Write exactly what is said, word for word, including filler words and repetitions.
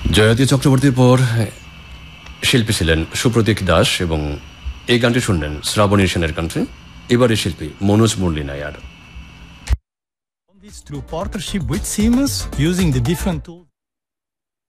জয়তী চক্রবর্তীর পর শিল্পী ছিলেন সুপ্রতীক দাস এবং এই গানটি শুনলেন শ্রাবণী সেনের কণ্ঠে। এবারে শিল্পী মনোজ মুরলী Nair. Through partnership with Siemens using the different tools.